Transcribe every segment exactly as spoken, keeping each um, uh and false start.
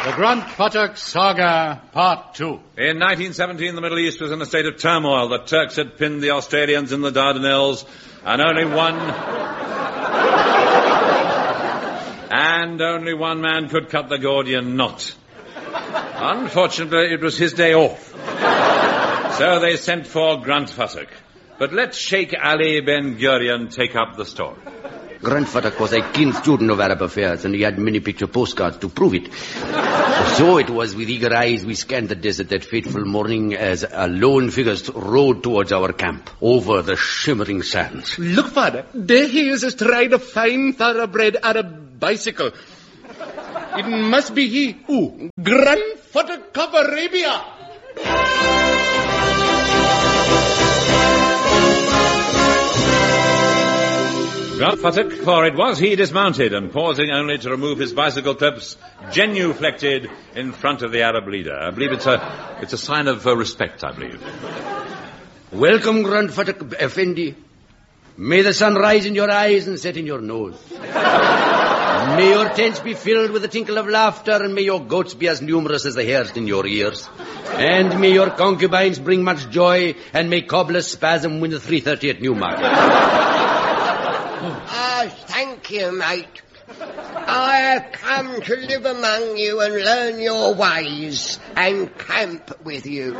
The Grunt-Futtock Saga, Part two. In nineteen seventeen, the Middle East was in a state of turmoil. The Turks had pinned the Australians in the Dardanelles, and only one... and only one man could cut the Gordian knot. Unfortunately, it was his day off. So they sent for Grunt-Futtock. But let Sheikh Ali Ben Gurion take up the story. Grunt-Futtock was a keen student of Arab affairs, and he had many picture postcards to prove it. So it was with eager eyes we scanned the desert that fateful morning as a lone figure rode towards our camp over the shimmering sands. Look, Father, there he is astride a fine, thoroughbred Arab bicycle. It must be he. Who? Grunt-Futtock of Arabia. Grunt-Futtock, for it was he, dismounted and pausing only to remove his bicycle clips, genuflected in front of the Arab leader. I believe it's a it's a sign of uh, respect, I believe. Welcome, Grunt-Futtock Effendi. May the sun rise in your eyes and set in your nose. May your tents be filled with the tinkle of laughter, and may your goats be as numerous as the hairs in your ears. And may your concubines bring much joy, and may cobblers spasm win the three thirty at Newmarket. Ah, oh, thank you, mate. I have come to live among you and learn your ways and camp with you.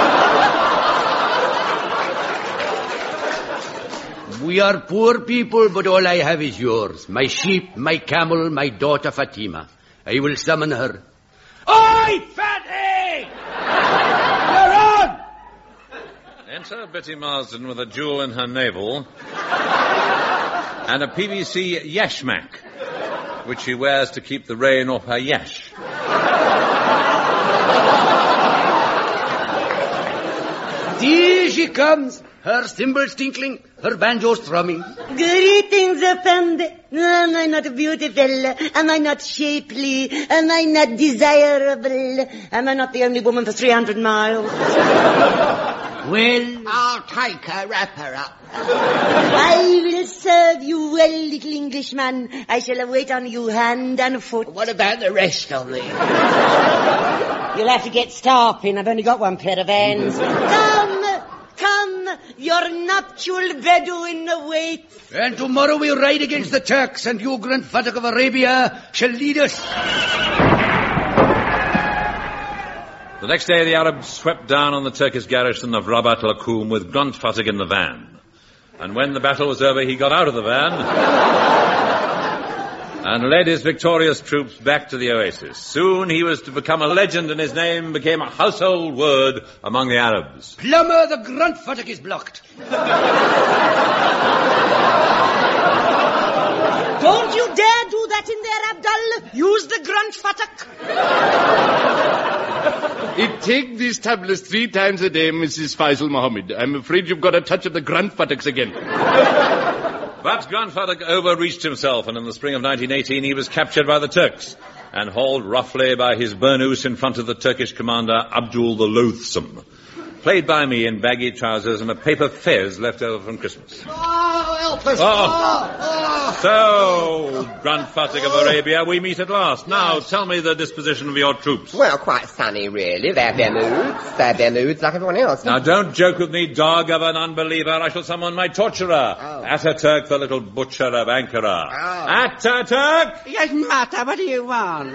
We are poor people, but all I have is yours. My sheep, my camel, my daughter Fatima. I will summon her. Oi, Fatty! You're on! Enter Betty Marsden with a jewel in her navel and a P V C yashmak, which she wears to keep the rain off her yash. Here she comes, her cymbals tinkling, her banjo strumming. Greetings, Effendi. Am I not beautiful? Am I not shapely? Am I not desirable? Am I not the only woman for three hundred miles? Well, I'll take her, wrap her up. I will serve you well, little Englishman. I shall wait on you hand and foot. What about the rest of me? You'll have to get starping. I've only got one pair of hands. Come, come, your nuptial Bedouin awaits. And tomorrow we ride against the Turks, and you, Grunt-Futtock of Arabia, shall lead us. The next day, the Arabs swept down on the Turkish garrison of Rabat al-Akoum with Grunt-Futtock in the van. And when the battle was over, he got out of the van and led his victorious troops back to the oasis. Soon he was to become a legend, and his name became a household word among the Arabs. Plumber, the Grunt-Futtock is blocked. Don't you dare do that in there, Abdul. Use the Grunt-Futtock. It take these tablets three times a day, Missus Faisal Mohammed. I'm afraid you've got a touch of the Grunt-Futtocks again. But Grunt-Futtock overreached himself, and in the spring of nineteen eighteen he was captured by the Turks and hauled roughly by his burnous in front of the Turkish commander Abdul the Loathsome, played by me in baggy trousers and a paper fez left over from Christmas. Oh, help us. Oh. Oh, oh. So, Grunt-Futtock of Arabia, we meet at last. Now, tell me the disposition of your troops. Well, quite sunny, really. They're their moods. They're their moods like everyone else. Now, don't joke with me, dog of an unbeliever. I shall summon my torturer. Oh. Ataturk, the little butcher of Ankara. Oh. Ah. Ataturk! Yes, matter, what do you want?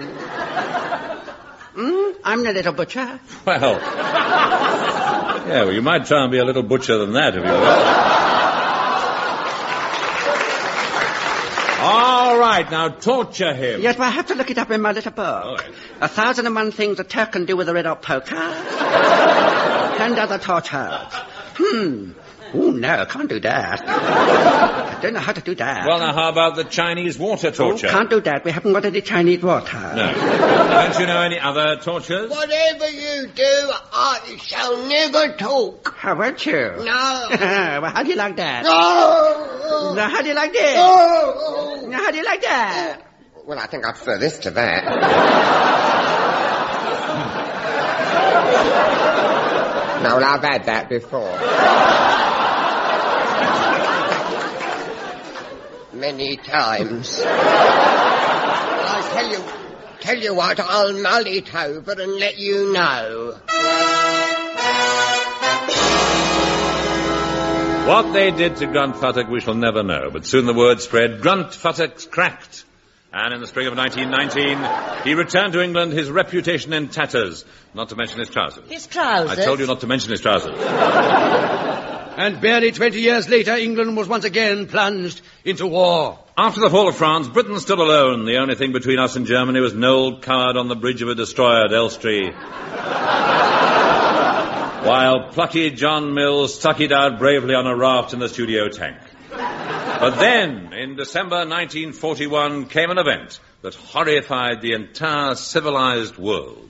Hmm? I'm the little butcher. Well, yeah, well, you might try and be a little butcher than that, if you will. All right, now torture him. Yes, well, I have to look it up in my little book. Oh, yes. A thousand and one things a Turk can do with a red-hot poker. And other tortures. Hmm. Oh, no, I can't do that. I don't know how to do that. Well, now, how about the Chinese water torture? Oh, can't do that. We haven't got any Chinese water. No. Don't you know any other tortures? Whatever you do, I shall never talk. How won't you? No. Well, how do you like that? No. Now, how do you like this? Oh. Now, how do you like that? Well, I think I prefer this to that. No, well, I've had that before. Many times. I tell you, tell you what, I'll mull it over and let you know. What they did to Gruntfuttock we shall never know, but soon the word spread, Gruntfuttock's cracked. And in the spring of nineteen nineteen, he returned to England, his reputation in tatters, not to mention his trousers. His trousers? I told you not to mention his trousers. And barely twenty years later, England was once again plunged into war. After the fall of France, Britain stood alone. The only thing between us and Germany was Noel Coward on the bridge of a destroyer at Elstree. While plucky John Mills stuck it out bravely on a raft in the studio tank. But then, in December nineteen forty-one, came an event that horrified the entire civilized world.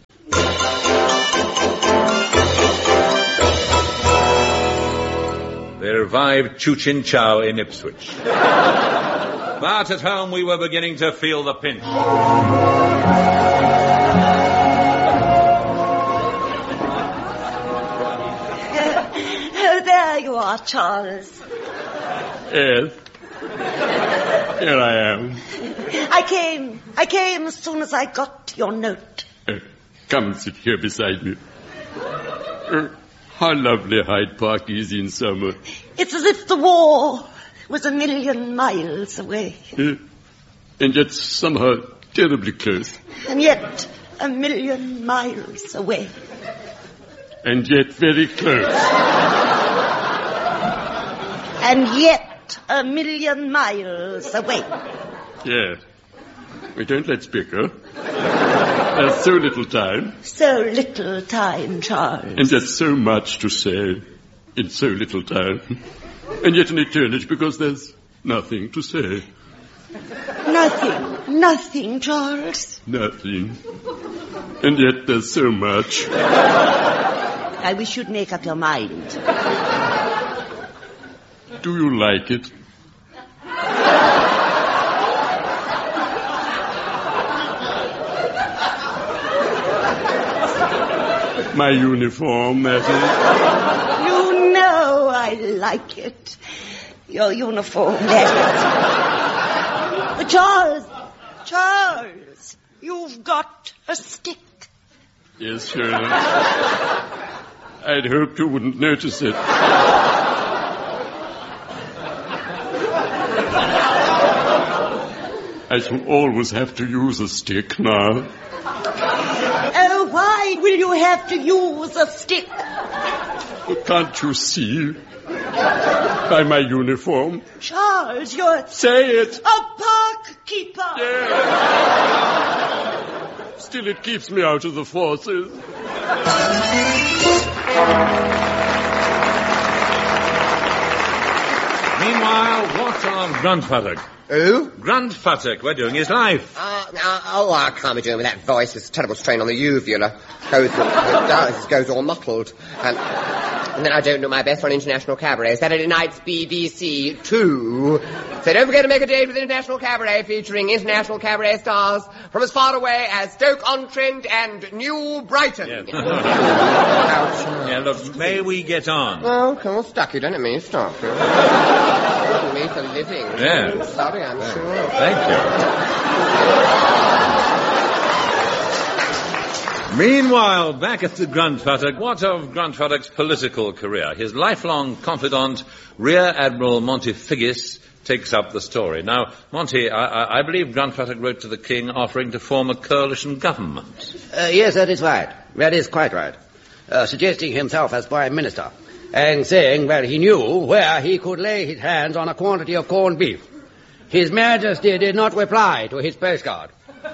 They revived Chew Chin Chow in Ipswich. But at home we were beginning to feel the pinch. Oh, there you are, Charles. Yes. Here I am. I came. I came as soon as I got your note. Uh, come sit here beside me. Uh, how lovely Hyde Park is in summer. It's as if the war was a million miles away. Uh, and yet somehow terribly close. And yet a million miles away. And yet very close. And yet a million miles away. Yes. We don't let speak, huh? There's so little time. So little time, Charles. And yet so much to say in so little time. And yet an eternity because there's nothing to say. Nothing. Nothing, Charles. Nothing. And yet there's so much. I wish you'd make up your mind. Do you like it? My uniform, that is. You know I like it. Your uniform, that is. But Charles, Charles, you've got a stick. Yes, sure. I'd hoped you wouldn't notice it. I shall always have to use a stick now. Oh, why will you have to use a stick? Can't you see? By my uniform. Charles, you're... Say it! A park keeper! Yeah. Still, it keeps me out of the forces. Meanwhile, what of Gruntfuttock? Who? Gruntfuttock, we're doing his life. Uh, uh, oh, I can't be doing with that voice. It's a terrible strain on the uvula. Goes, it does, it goes all muffled. And, and then I don't do my best on International Cabaret. Saturday night's B B C two. So don't forget to make a date with International Cabaret featuring international cabaret stars from as far away as Stoke-on-Trent and New Brighton. Yes. Ouch. Yeah, look, may we get on? Well, come on, stuck you, don't it, me? Stop. Me for living. Yes. Sorry, I'm sure. Thank you. Meanwhile, back at the Gruntfuttock, what of Gruntfuttock's political career? His lifelong confidant, Rear Admiral Monty Figgis, takes up the story. Now, Monty, I, I, I believe Gruntfuttock wrote to the King offering to form a coalition government. Uh, yes, that is right. That is quite right. Uh, suggesting himself as Prime Minister. And saying that he knew where he could lay his hands on a quantity of corned beef. His Majesty did not reply to his postcard.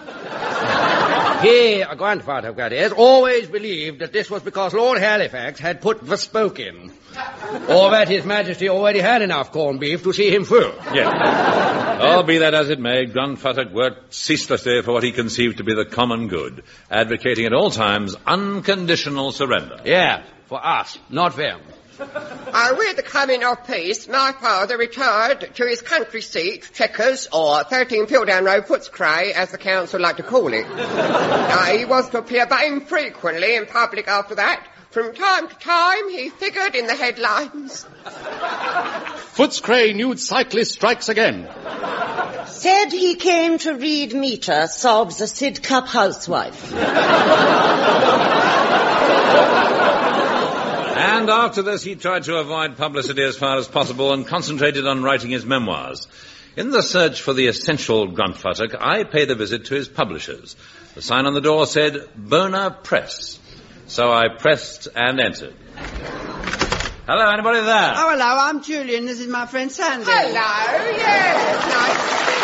He, a Gruntfuttock, that is, always believed that this was because Lord Halifax had put the spoke in. Or that His Majesty already had enough corned beef to see him through. Yes. Oh, be that as it may, Gruntfuttock worked ceaselessly for what he conceived to be the common good, advocating at all times unconditional surrender. Yeah, for us, not them. Uh, with the coming of peace, my father retired to his country seat, Chequers, or thirteen Pildown Road, Footscray, as the council like to call it. uh, he was to appear but infrequently in public after that. From time to time, he figured in the headlines. Footscray nude cyclist strikes again. Said he came to read meter, sobs a Sidcup housewife. And after this, he tried to avoid publicity as far as possible and concentrated on writing his memoirs. In the search for the essential Gruntfuttock, I paid a visit to his publishers. The sign on the door said, Boner Press. So I pressed and entered. Hello, anybody there? Oh, hello, I'm Julian. This is my friend Sandy. Hello, yes, nice to see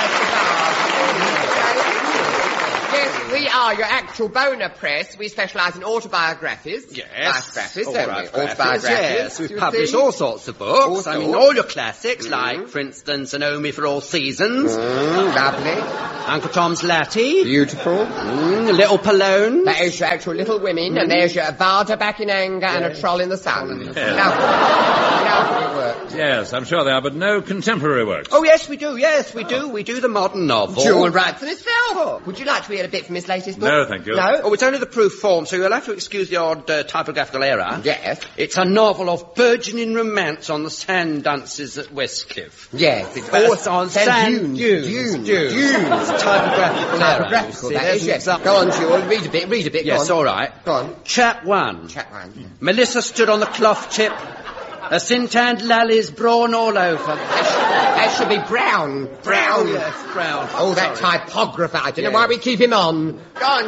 you. Yes, we are your actual Boner Press. We specialise in autobiographies. Yes. Biographies, don't we? Autobiographies. Yes, we you publish see? all sorts of books. All I mean, sorts. all your classics, Mm. like, for instance, Naomi for All Seasons, Mm, lovely. Uncle Tom's Latte, Beautiful. mm, Little Palones. That is your actual Little Women, and there's your Varda back in anger and a troll in the sun. Yeah. Lovely. Lovely work. Yes, I'm sure they are, but no contemporary works. Oh, yes, we do, yes, we do. We do the modern novel. Jewel writes for itself. Would you like to read a bit from his latest book? No, thank you. No? Oh, it's only the proof form, so you'll have to excuse the odd uh, typographical error. Yes. It's a novel of burgeoning romance on the sand dances at Westcliff. Yes. It's based on sand dunes. dunes. Dunes. Dunes. Dunes. Typographical error. Typographical, See, that there's is, an yes. example. Go on, Jewel. Read a bit. Read a bit. Yes, Go on. all right. Go on. Chap one. Chat one. Melissa stood on the cloth tip, a sin-tanned lally's brawn all over. That should be brown. Brown. Oh, yes, brown. Oh, that Sorry. typographer. I don't know Yeah. why we keep him on. Go on.